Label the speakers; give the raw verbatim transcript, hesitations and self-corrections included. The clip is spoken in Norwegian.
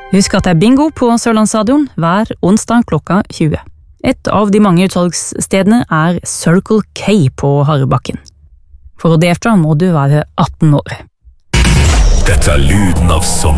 Speaker 1: Husk at det er bingo på Sørlandsstadion hver onsdag klokka tjue. Et av de mange utsalgsstedene er Circle K på Harrebakken. For å delta må du være atten år.
Speaker 2: Dette er lyden av sommer.